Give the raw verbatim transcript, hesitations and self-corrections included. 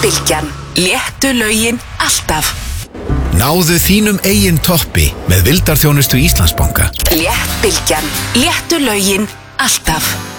Bylgjan. Léttu lögin alltaf. Náðu þínum eigin toppi með vildarþjónustu Íslandsbanka. Létt Bylgjan. Léttu lögin alltaf.